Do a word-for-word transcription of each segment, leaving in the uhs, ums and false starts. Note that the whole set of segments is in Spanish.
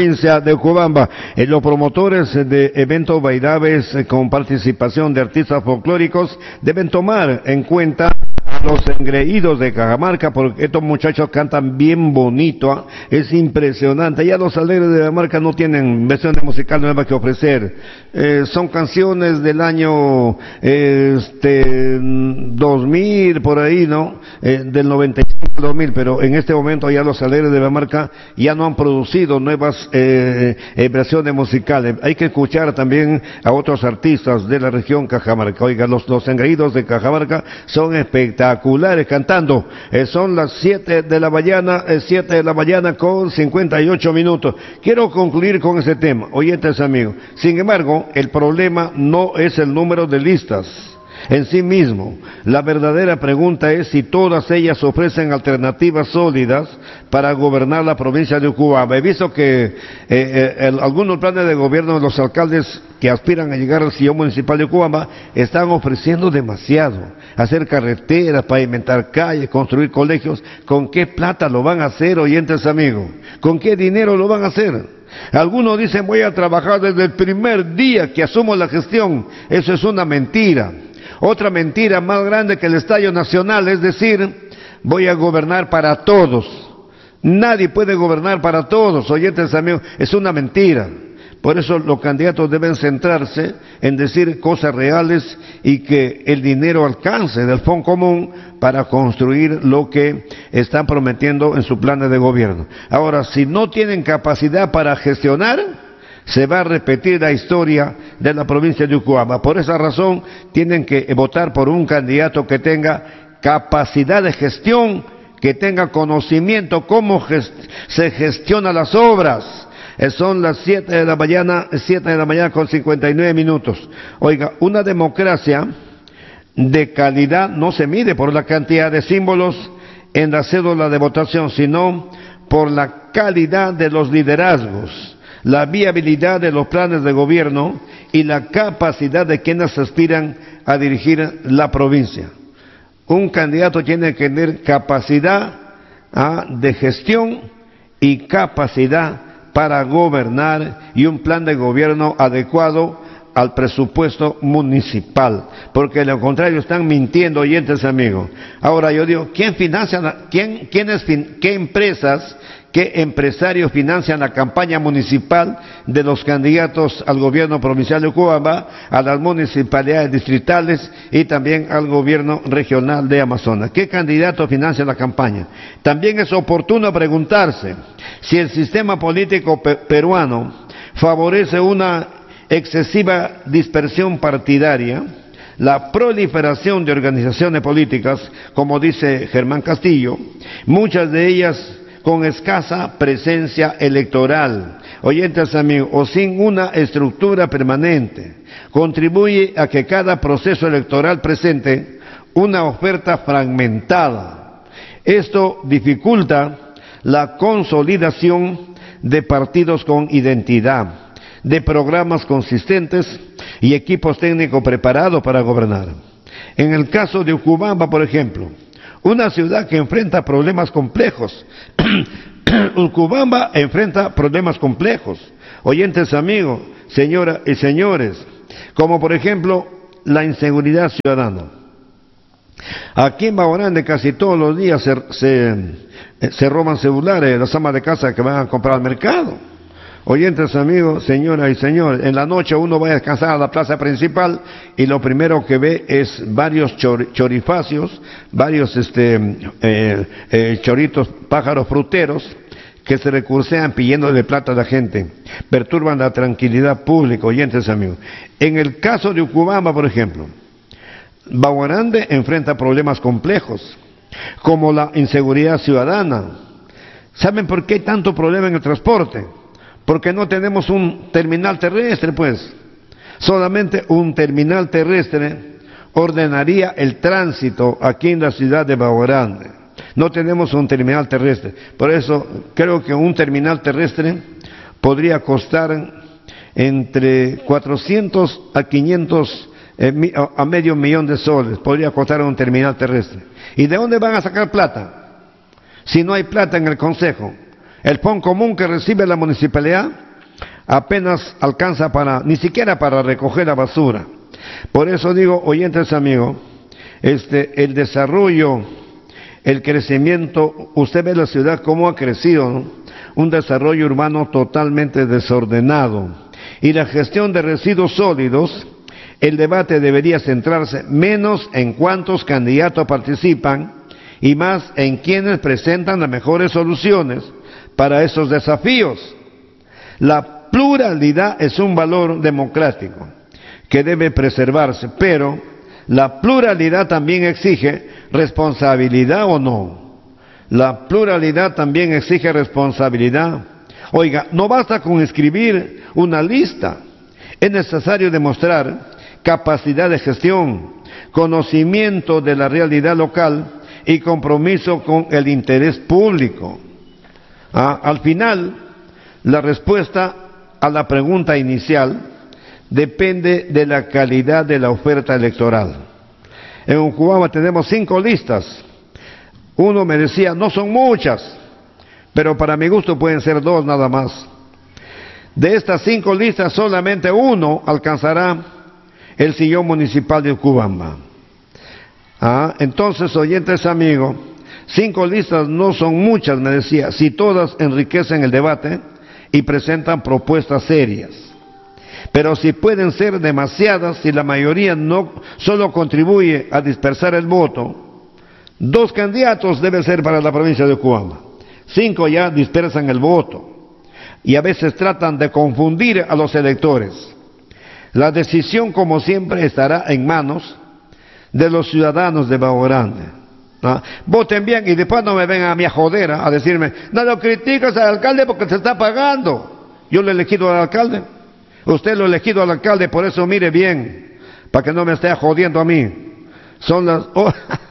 provincia de Ocubamba. Eh, los promotores de eventos bailables eh, con participación de artistas folclóricos deben tomar en cuenta a los engreídos de Cajamarca, porque estos muchachos cantan bien bonito, ¿eh? Es impresionante. Ya los alegres de Cajamarca no tienen versión musical nueva que ofrecer. Eh, son canciones del año eh, este dos mil, por ahí, ¿no? Eh, del noventa y cinco al dos mil, pero en este momento ya los alegres de Cajamarca ya no han producido nuevas eh, eh, versiones musicales. Hay que escuchar también a otros artistas de la región Cajamarca. Oiga, los, los engreídos de Cajamarca son espectaculares cantando. Eh, son las siete de la mañana, eh, siete de la mañana con cincuenta y ocho minutos. Quiero concluir con ese tema, oyentes amigos. Sin embargo, el problema no es el número de listas en sí mismo. La verdadera pregunta es si todas ellas ofrecen alternativas sólidas para gobernar la provincia de Ocubamba. He visto que eh, eh, el, algunos planes de gobierno de los alcaldes que aspiran a llegar al sillón municipal de Ocubamba están ofreciendo demasiado. Hacer carreteras, pavimentar calles, construir colegios. ¿Con qué plata lo van a hacer, oyentes amigos? ¿Con qué dinero lo van a hacer? Algunos dicen voy a trabajar desde el primer día que asumo la gestión. Eso es una mentira. Otra mentira más grande que el Estadio Nacional es decir, voy a gobernar para todos. Nadie puede gobernar para todos, oyentes amigos, es una mentira. Por eso los candidatos deben centrarse en decir cosas reales y que el dinero alcance del Fondo Común para construir lo que están prometiendo en su plan de gobierno. Ahora, si no tienen capacidad para gestionar, se va a repetir la historia de la provincia de Ocubamba. Por esa razón tienen que votar por un candidato que tenga capacidad de gestión, que tenga conocimiento cómo gest se gestionan las obras. Eh, son las siete de la mañana, siete de la mañana con cincuenta y nueve minutos. Oiga, una democracia de calidad no se mide por la cantidad de símbolos en la cédula de votación, sino por la calidad de los liderazgos, la viabilidad de los planes de gobierno y la capacidad de quienes aspiran a dirigir la provincia. Un candidato tiene que tener capacidad ¿ah? de gestión y capacidad para gobernar y un plan de gobierno adecuado al presupuesto municipal, porque de lo contrario están mintiendo, oyentes amigos. Ahora yo digo, ¿quién financia, la, quién, quiénes, qué empresas, qué empresarios financian la campaña municipal de los candidatos al gobierno provincial de Ocubamba, a las municipalidades distritales y también al gobierno regional de Amazonas? ¿Qué candidato financia la campaña? También es oportuno preguntarse si el sistema político pe peruano favorece una excesiva dispersión partidaria, la proliferación de organizaciones políticas, como dice Germán Castillo, muchas de ellas con escasa presencia electoral, oyentes amigos, o sin una estructura permanente, contribuye a que cada proceso electoral presente una oferta fragmentada. Esto dificulta la consolidación de partidos con identidad, de programas consistentes y equipos técnicos preparados para gobernar. En el caso de Ocubamba, por ejemplo, una ciudad que enfrenta problemas complejos, Ocubamba enfrenta problemas complejos, oyentes amigos, señoras y señores, como por ejemplo la inseguridad ciudadana. Aquí en Baguarande casi todos los días se, se, se roban celulares, las amas de casa que van a comprar al mercado. Oyentes amigos, señoras y señores, en la noche uno va a descansar a la plaza principal y lo primero que ve es varios chor chorifacios, varios este, eh, eh, choritos, pájaros fruteros que se recursean pidiéndole plata a la gente, perturban la tranquilidad pública, oyentes amigos. En el caso de Ocubamba, por ejemplo, Baguarande enfrenta problemas complejos, como la inseguridad ciudadana. ¿Saben por qué hay tanto problema en el transporte? Porque no tenemos un terminal terrestre, pues. Solamente un terminal terrestre ordenaría el tránsito aquí en la ciudad de Baguarande. No tenemos un terminal terrestre. Por eso creo que un terminal terrestre podría costar entre cuatrocientos a quinientos eh, a medio millón de soles. Podría costar un terminal terrestre. ¿Y de dónde van a sacar plata? Si no hay plata en el Consejo. El fondo común que recibe la municipalidad apenas alcanza para, ni siquiera para recoger la basura. Por eso digo, oyentes amigos, este, el desarrollo, el crecimiento, usted ve la ciudad cómo ha crecido, ¿no? Un desarrollo urbano totalmente desordenado. Y la gestión de residuos sólidos, el debate debería centrarse menos en cuántos candidatos participan y más en quienes presentan las mejores soluciones para esos desafíos. La pluralidad es un valor democrático que debe preservarse, pero la pluralidad también exige responsabilidad o no. La pluralidad también exige responsabilidad. Oiga, no basta con escribir una lista, es necesario demostrar capacidad de gestión, conocimiento de la realidad local y compromiso con el interés público. Ah, al final, la respuesta a la pregunta inicial depende de la calidad de la oferta electoral. En Ucubamba tenemos cinco listas. Uno me decía, no son muchas, pero para mi gusto pueden ser dos nada más. De estas cinco listas, solamente uno alcanzará el sillón municipal de Ucubamba. Ah, entonces, oyentes amigos, cinco listas no son muchas, me decía, si todas enriquecen el debate y presentan propuestas serias. Pero si pueden ser demasiadas, si la mayoría no solo contribuye a dispersar el voto, dos candidatos deben ser para la provincia de Ucubamba. Cinco ya dispersan el voto y a veces tratan de confundir a los electores. La decisión, como siempre, estará en manos de los ciudadanos de Bajo Grande. ¿Ah? Voten bien y después no me vengan a mí a joder, a decirme, no lo criticas al alcalde porque se está pagando. Yo lo he elegido al alcalde. Usted lo ha elegido al alcalde, por eso mire bien, para que no me esté jodiendo a mí. Son las... Oh,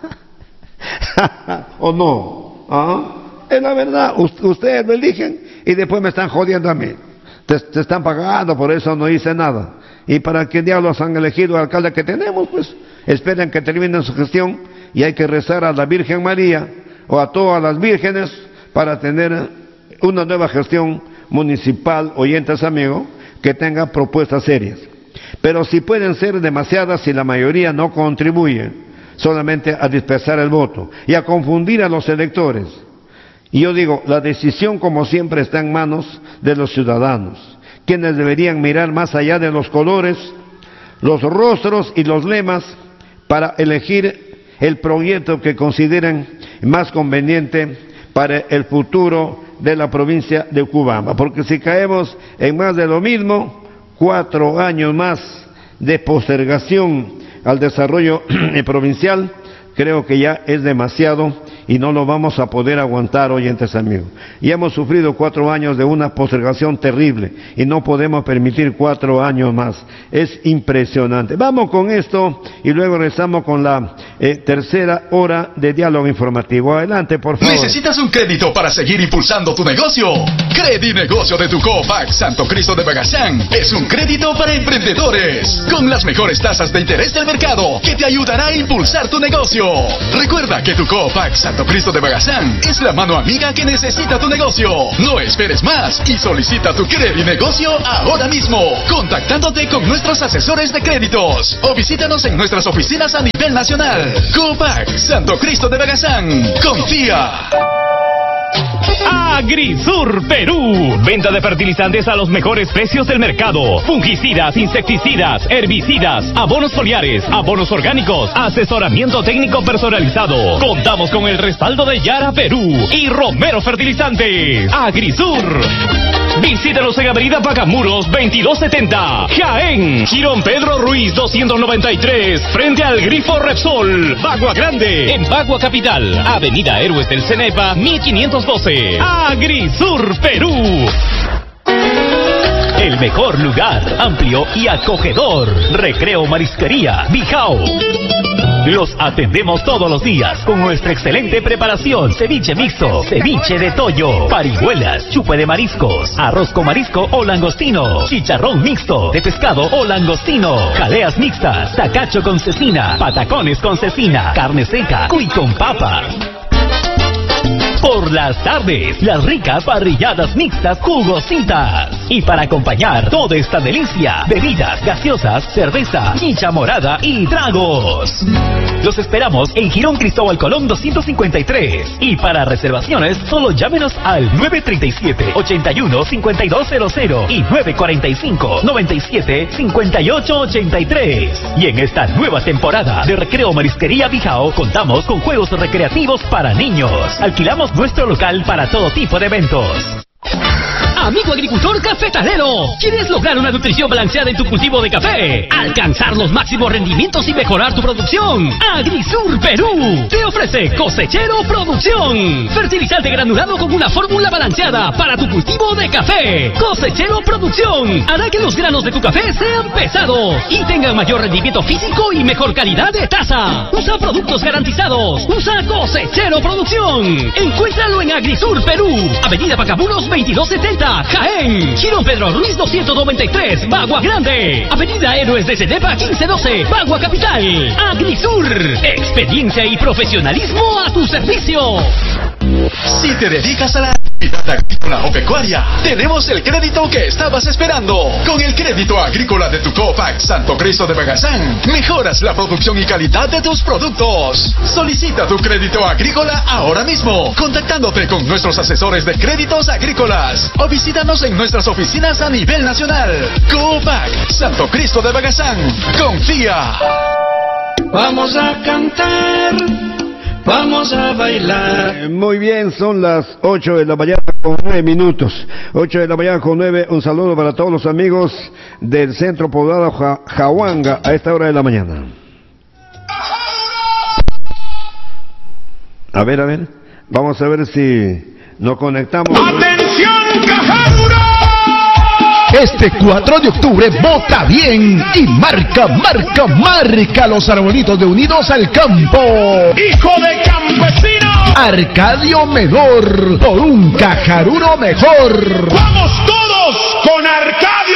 ¿o no? ¿Ah? Es la verdad, ustedes lo eligen y después me están jodiendo a mí. Te, te están pagando, por eso no hice nada. ¿Y para qué diablos han elegido al alcalde que tenemos? Pues esperan que terminen su gestión y hay que rezar a la Virgen María o a todas las vírgenes para tener una nueva gestión municipal, oyentes amigos, que tenga propuestas serias. Pero si pueden ser demasiadas, si la mayoría no contribuye solamente a dispersar el voto y a confundir a los electores. Y yo digo, la decisión como siempre está en manos de los ciudadanos, quienes deberían mirar más allá de los colores, los rostros y los lemas para elegir el proyecto que consideren más conveniente para el futuro de la provincia de Ucubamba. Porque si caemos en más de lo mismo, cuatro años más de postergación al desarrollo provincial, creo que ya es demasiado y no lo vamos a poder aguantar, oyentes amigos. Y hemos sufrido cuatro años de una postergación terrible y no podemos permitir cuatro años más. Es impresionante. Vamos con esto y luego regresamos con la eh, tercera hora de diálogo informativo. Adelante, por favor. ¿Necesitas un crédito para seguir impulsando tu negocio? Credinegocio de tu Cofac Santo Cristo de Bagazán es un crédito para emprendedores con las mejores tasas de interés del mercado que te ayudará a impulsar tu negocio. Recuerda que tu Cofac Santo Cristo de Bagazán es la mano amiga que necesita tu negocio. No esperes más y solicita tu Credinegocio ahora mismo, contactándote con nuestros asesores de créditos o visítanos en nuestras oficinas a nivel nacional. Cofac Santo Cristo de Bagazán. Confía. Agrisur Perú. Venta de fertilizantes a los mejores precios del mercado. Fungicidas, insecticidas, herbicidas, abonos foliares, abonos orgánicos, asesoramiento técnico personalizado. Contamos con el respaldo de Yara Perú y Romero Fertilizantes. Agrisur. Visítanos en Avenida Pagamuros veintidós setenta, Jaén. Girón Pedro Ruiz doscientos noventa y tres, frente al Grifo Repsol, Bagua Grande. En Bagua Capital, Avenida Héroes del Cenepa mil quinientos doce. Agrisur Perú. El mejor lugar, amplio y acogedor. Recreo Marisquería Bijao. Los atendemos todos los días con nuestra excelente preparación. Ceviche mixto, ceviche de toyo, parihuelas, chupe de mariscos, arroz con marisco o langostino, chicharrón mixto de pescado o langostino, jaleas mixtas, tacacho con cecina, patacones con cecina, carne seca, cuy con papas. Por por las tardes, las ricas parrilladas mixtas jugositas. Y para acompañar toda esta delicia, bebidas gaseosas, cerveza, chicha morada y tragos. Los esperamos en Girón Cristóbal Colón doscientos cincuenta y tres. Y para reservaciones, solo llámenos al nueve tres siete, ocho uno, cinco dos cero cero y nueve cuatro cinco, nueve siete, cinco ocho ocho tres. Y en esta nueva temporada de Recreo Marisquería Bijao contamos con juegos recreativos para niños. Alquilamos nuestro local para todo tipo de eventos. Amigo agricultor cafetalero, ¿quieres lograr una nutrición balanceada en tu cultivo de café? ¿Alcanzar los máximos rendimientos y mejorar tu producción? Agrisur Perú te ofrece Cosechero Producción, fertilizante granulado con una fórmula balanceada para tu cultivo de café. Cosechero Producción hará que los granos de tu café sean pesados y tengan mayor rendimiento físico y mejor calidad de taza. Usa productos garantizados. Usa Cosechero Producción. Encuéntralo en Agrisur Perú, Avenida Pacabunos veintidós setenta, Jaén. Girón Pedro Ruiz doscientos noventa y tres, Bagua Grande. Avenida Héroes de Cenepa quince doce, Bagua Capital. Agrisur, experiencia y profesionalismo a tu servicio. Si te dedicas a la actividad agrícola o pecuaria, tenemos el crédito que estabas esperando. Con el crédito agrícola de tu Cofax Santo Cristo de Bagazán, mejoras la producción y calidad de tus productos. Solicita tu crédito agrícola ahora mismo, contactándote con nuestros asesores de créditos agrícolas o visítanos en nuestras oficinas a nivel nacional. Cofax Santo Cristo de Bagazán, confía. Vamos a cantar, vamos a bailar. Eh, muy bien, son las ocho de la mañana con nueve minutos. ocho de la mañana con nueve. Un saludo para todos los amigos del Centro Poblado ja Jahuanga a esta hora de la mañana. A ver, a ver. Vamos a ver si nos conectamos. ¡Atención, Cajauro! Este cuatro de octubre vota bien y marca, marca, marca los arbolitos de Unidos al Campo. ¡Hijo de campesino! Arcadio Menor, por un Cajaruno mejor. ¡Vamos todos con Arcadio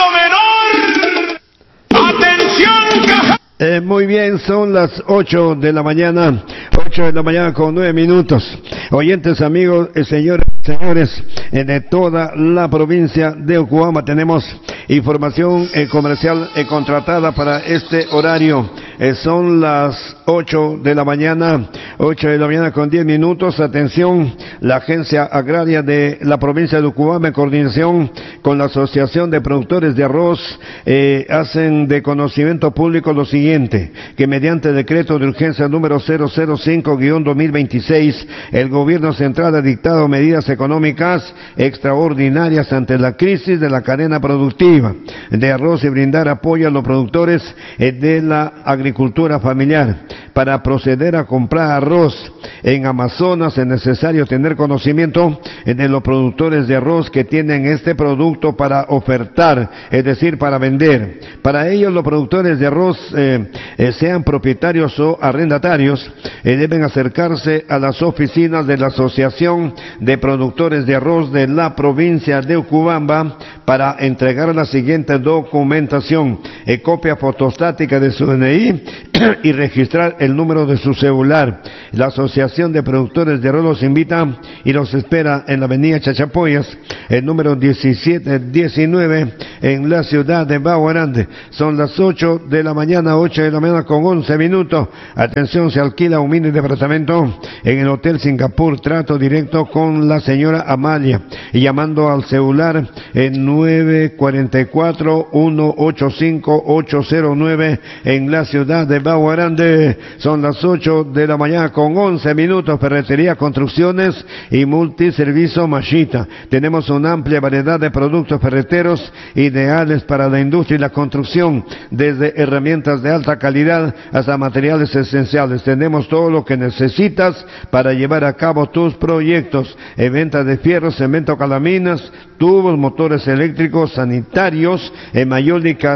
Menor! ¡Atención, Cajauro! Eh, muy bien, son las ocho de la mañana, ocho de la mañana con nueve minutos. Oyentes, amigos, eh, señores, señores, eh, de toda la provincia de Ocubamba tenemos información eh, comercial eh, contratada para este horario. Eh, son las ocho de la mañana, ocho de la mañana con diez minutos. Atención, la Agencia Agraria de la provincia de Ocubamba, en coordinación con la Asociación de Productores de Arroz, eh, hacen de conocimiento público lo siguiente, que mediante decreto de urgencia número cero cero cinco guión dos mil veintiséis, el gobierno central ha dictado medidas económicas extraordinarias ante la crisis de la cadena productiva de arroz y brindar apoyo a los productores eh, de la agricultura familiar. Para proceder a comprar arroz en Amazonas es necesario tener conocimiento eh, de los productores de arroz que tienen este producto para ofertar, es decir, para vender. Para ello, los productores de arroz, eh, eh, sean propietarios o arrendatarios, eh, deben acercarse a las oficinas de la Asociación de Productores de Arroz de la provincia de Ocubamba para entregar la siguiente documentación: eh, copia fotostática de su D N I y registrar el número de su celular. La Asociación de Productores de Arroz los invita y los espera en la avenida Chachapoyas, el número diecisiete diecinueve, en la ciudad de Bagua Grande. Son las ocho de la mañana, ocho de la mañana con once minutos. Atención, se alquila un mini departamento en el Hotel Singapur. Trato directo con la señora Amalia y llamando al celular en nueve cuatro cuatro, uno ocho cinco, ocho cero nueve en la ciudad de Bagua Grande. Son las ocho de la mañana con once minutos. Ferretería, construcciones y multiservicio Mashita. Tenemos una amplia variedad de productos ferreteros ideales para la industria y la construcción, desde herramientas de alta calidad hasta materiales esenciales. Tenemos todo lo que necesitas para llevar a cabo tus proyectos. En venta de fierro, cemento, calaminas, tubos, motores eléctricos, sanitarios, hemayólicas y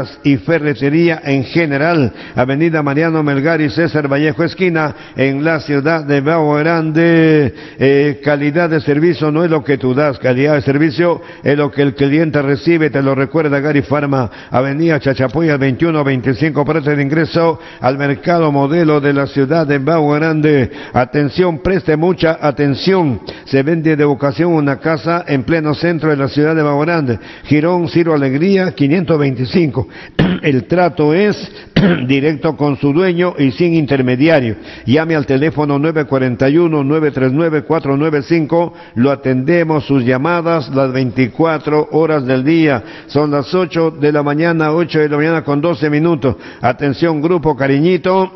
ferretería en general. Avenida Mariano Melgar y César Vallejo esquina en la ciudad de Bahía Grande. Eh, calidad de servicio no es lo que tú das, calidad de servicio es lo que el cliente recibe. Te lo recuerda Gary Pharma. Avenida Chachapoya veintiuno veinticinco, precio de ingreso al mercado modelo de la ciudad de Bahía Grande. Atención, preste mucha atención. Se vende de ocasión una casa en pleno centro de la ciudad de Bahía Grande. Girón Ciro Alegría quinientos veinticinco. El trato es directo con su dueño y sin intermediario. Llame al teléfono nueve cuatro uno, nueve tres nueve, cuatro nueve cinco. Lo atendemos sus llamadas las veinticuatro horas del día. Son las ocho de la mañana, ocho de la mañana con doce minutos. Atención, Grupo Cariñito.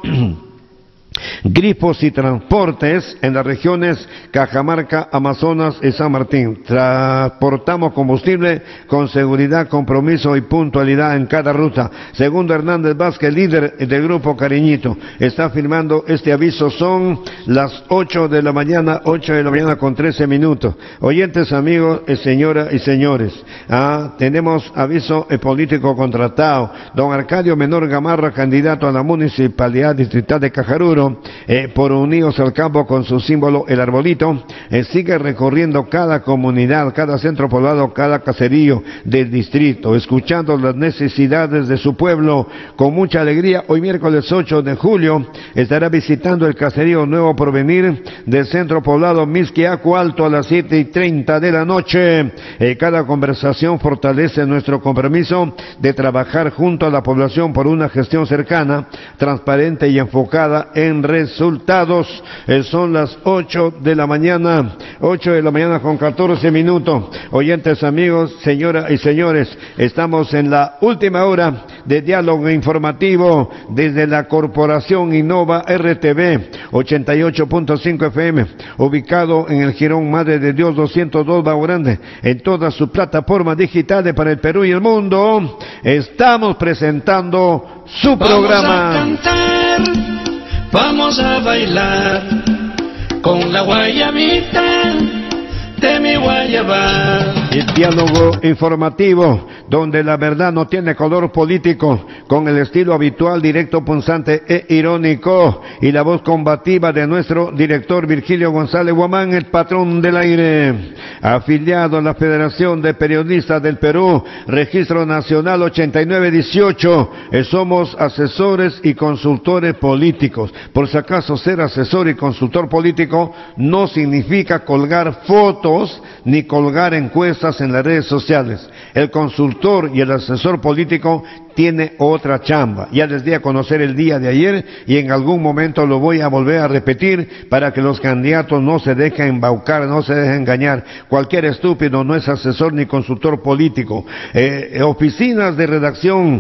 Grifos y transportes en las regiones Cajamarca, Amazonas y San Martín. Transportamos combustible con seguridad, compromiso y puntualidad en cada ruta. Segundo Hernández Vázquez, líder del Grupo Cariñito, está firmando este aviso. Son las ocho de la mañana, ocho de la mañana con trece minutos. Oyentes, amigos, señoras y señores, ah, tenemos aviso político contratado. Don Arcadio Menor Gamarra, candidato a la Municipalidad Distrital de Cajaruro, Eh, por Unidos al Campo con su símbolo el arbolito, eh, sigue recorriendo cada comunidad, cada centro poblado, cada caserío del distrito, escuchando las necesidades de su pueblo con mucha alegría. Hoy miércoles ocho de julio estará visitando el caserío Nuevo Porvenir del centro poblado Misquiaco Alto a las siete y treinta de la noche. Eh, cada conversación fortalece nuestro compromiso de trabajar junto a la población por una gestión cercana, transparente y enfocada en resultados. Eh, son las ocho de la mañana, ocho de la mañana con catorce minutos. Oyentes, amigos, señoras y señores, estamos en la última hora de diálogo informativo desde la Corporación Innova R T V ochenta y ocho punto cinco F M, ubicado en el Jirón Madre de Dios doscientos dos Bahía Grande, en todas sus plataformas digitales para el Perú y el mundo. Estamos presentando su Vamos programa. A cantar, vamos a bailar con la guayabita de mi guayaba. El diálogo informativo, donde la verdad no tiene color político, con el estilo habitual, directo, punzante e irónico, y la voz combativa de nuestro director Virgilio González Guamán, el patrón del aire. Afiliado a la Federación de Periodistas del Perú, Registro Nacional ochenta y nueve dieciocho, eh, somos asesores y consultores políticos. Por si acaso, ser asesor y consultor político no significa colgar fotos ni colgar encuestas en las redes sociales. El consultor y el asesor político tiene otra chamba. Ya les di a conocer el día de ayer y en algún momento lo voy a volver a repetir para que los candidatos no se dejen embaucar, no se dejen engañar. Cualquier estúpido no es asesor ni consultor político. Eh, oficinas de redacción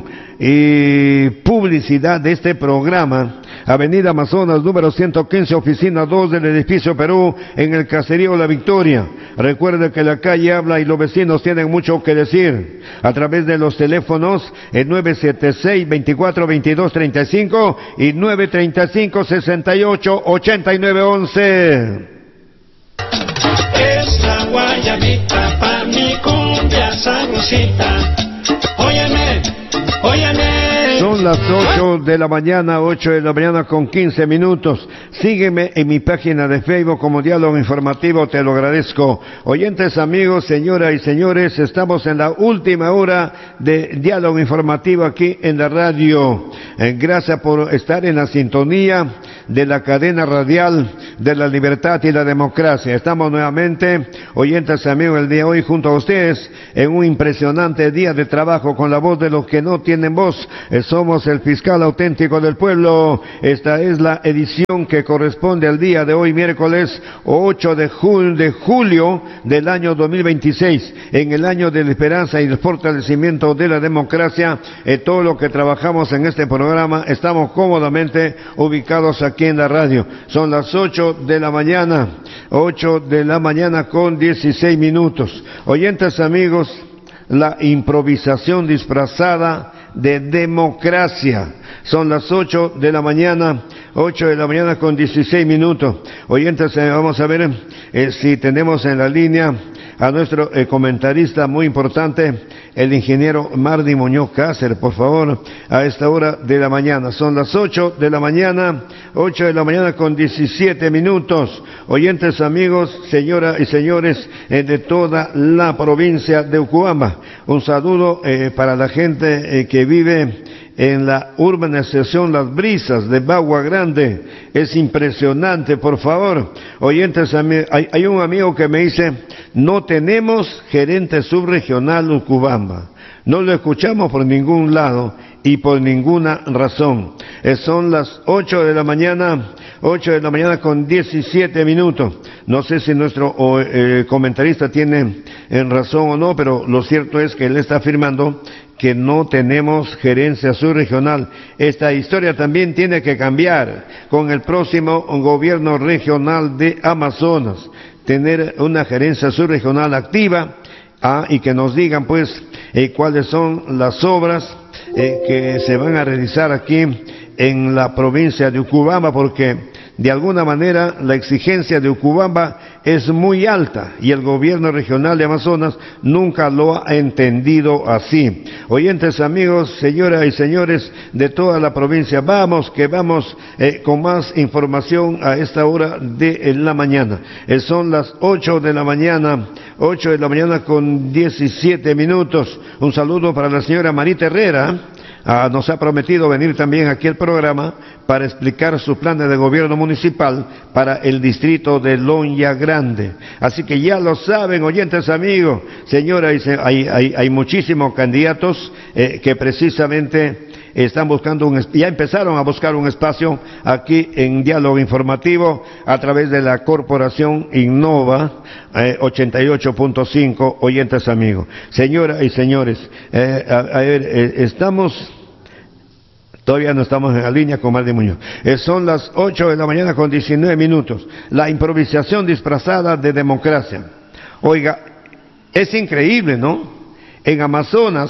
y publicidad de este programa: Avenida Amazonas, número ciento quince, oficina dos del edificio Perú, en el caserío La Victoria. Recuerde que la calle habla y los vecinos tienen mucho que decir. A través de los teléfonos en nueve siete seis, veinticuatro, veintidós, treinta y cinco y nueve treinta y cinco, sesenta y ocho, ochenta y nueve once. Es la guayabita pa' mi cumbia sabrosita. Óyeme, óyeme. Son las ocho de la mañana, ocho de la mañana con quince minutos. Sígueme en mi página de Facebook como Diálogo Informativo, te lo agradezco. Oyentes, amigos, señoras y señores, estamos en la última hora de Diálogo Informativo aquí en la radio. Eh, gracias por estar en la sintonía de la cadena radial de la libertad y la democracia. Estamos nuevamente, oyentes, amigos, el día de hoy junto a ustedes en un impresionante día de trabajo con la voz de los que no tienen voz. Eh, somos el fiscal auténtico del pueblo. Esta es la edición que corresponde al día de hoy, miércoles ocho de julio del año dos mil veintiséis, en el año de la esperanza y el fortalecimiento de la democracia. Eh, todo lo que trabajamos en este programa estamos cómodamente ubicados aquí en la radio. Son las ocho de la mañana, ocho de la mañana con dieciséis minutos. Oyentes, amigos, la improvisación disfrazada de democracia. Son las ocho de la mañana, ocho de la mañana con dieciséis minutos. Oyentes, eh, vamos a ver eh, si tenemos en la línea a nuestro eh, comentarista muy importante, el ingeniero Mardi Muñoz Cáceres, por favor, a esta hora de la mañana. Son las ocho de la mañana, ocho de la mañana con diecisiete minutos. Oyentes, amigos, señoras y señores eh, de toda la provincia de Ucubamba, un saludo eh, para la gente eh, que vive en la urbanización Las Brisas de Bagua Grande. Es impresionante, por favor. Oyentes, hay, hay un amigo que me dice, no tenemos gerente subregional Ucubamba. No lo escuchamos por ningún lado y por ninguna razón. Eh, son las ocho de la mañana, ocho de la mañana con diecisiete minutos. No sé si nuestro o, eh, comentarista tiene en razón o no, pero lo cierto es que él está afirmando que no tenemos gerencia subregional. Esta historia también tiene que cambiar con el próximo gobierno regional de Amazonas. Tener una gerencia subregional activa, ah, y que nos digan pues eh, cuáles son las obras eh, que se van a realizar aquí en la provincia de Ucubamba, porque de alguna manera la exigencia de Ucubamba es muy alta y el gobierno regional de Amazonas nunca lo ha entendido así. Oyentes, amigos, señoras y señores de toda la provincia, vamos que vamos eh, con más información a esta hora de la mañana. Eh, son las ocho de la mañana, ocho de la mañana con diecisiete minutos. Un saludo para la señora Marita Herrera. Ah, nos ha prometido venir también aquí al programa para explicar sus planes de gobierno municipal para el distrito de Lonya Grande. Así que ya lo saben, oyentes amigos, señoras, hay, hay, hay muchísimos candidatos eh, que precisamente están buscando un, ya empezaron a buscar un espacio aquí en Diálogo Informativo a través de la Corporación Innova eh, ochenta y ocho punto cinco, oyentes amigos. Señoras y señores, eh, a, a ver, eh, estamos... Todavía no estamos en la línea con Mardi Muñoz. Eh, son las ocho de la mañana con diecinueve minutos. La improvisación disfrazada de democracia. Oiga, es increíble, ¿no? En Amazonas,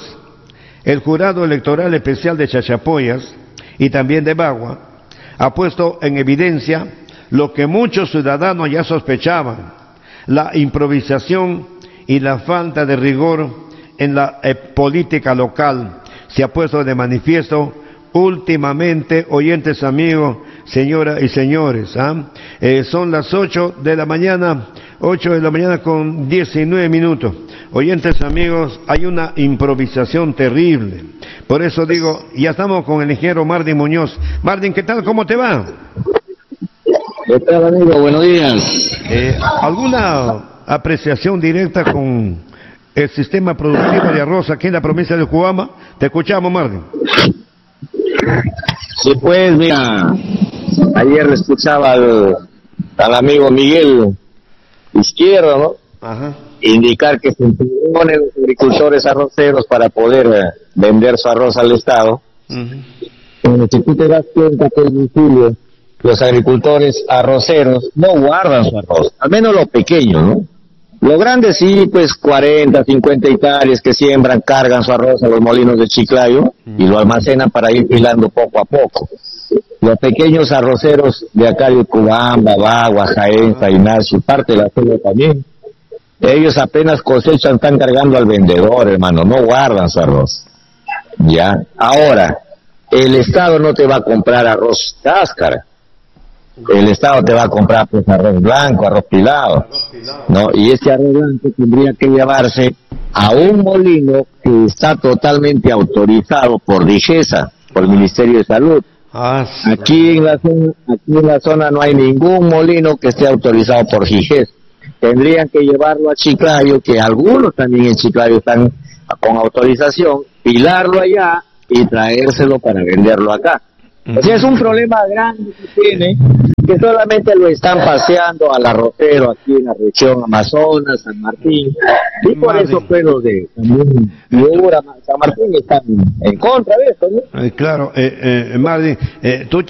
el Jurado Electoral Especial de Chachapoyas y también de Bagua ha puesto en evidencia lo que muchos ciudadanos ya sospechaban: la improvisación y la falta de rigor en la eh, política local. Se ha puesto de manifiesto últimamente, oyentes amigos, señoras y señores. ¿ah? Eh, son las ocho de la mañana, ocho de la mañana con diecinueve minutos. Oyentes amigos, hay una improvisación terrible. Por eso digo, ya estamos con el ingeniero Mardi Muñoz. Mardi, ¿qué tal? ¿Cómo te va? ¿Qué tal, amigo? Buenos días. Eh, ¿Alguna apreciación directa con el sistema productivo de arroz aquí en la provincia de Ucubamba? Te escuchamos, Mardi. Sí, pues, mira, ayer escuchaba al, al amigo Miguel Izquierdo, ¿no? Ajá. Indicar que se ponen los agricultores arroceros para poder eh, vender su arroz al Estado. Uh-huh. Pero si tú te das cuenta que en Julio los agricultores arroceros no guardan su arroz, al menos los pequeños, ¿no? Los grandes sí, pues cuarenta, cincuenta hectáreas que siembran, cargan su arroz a los molinos de Chiclayo y lo almacenan para ir filando poco a poco. Los pequeños arroceros de acá de Ucubamba, Bagua, Jaén, Ignacio, parte de la selva también, ellos apenas cosechan, están cargando al vendedor, hermano, no guardan su arroz. Ya, ahora, el Estado no te va a comprar arroz cáscara. El Estado te va a comprar pues arroz blanco, arroz pilado, ¿no? Y ese arroz blanco tendría que llevarse a un molino que está totalmente autorizado por DIGESA, por el Ministerio de Salud. Aquí en la zona, aquí en la zona no hay ningún molino que esté autorizado por DIGESA. Tendrían que llevarlo a Chiclayo, que algunos también en Chiclayo están con autorización, pilarlo allá y traérselo para venderlo acá. O sea, es un problema grande que tiene, que solamente lo están paseando al arrocero aquí en la región Amazonas, San Martín, y por eso pues los de también San Martín están en contra de esto, ¿no? Eh, claro, eh, eh, Mardi, eh, tú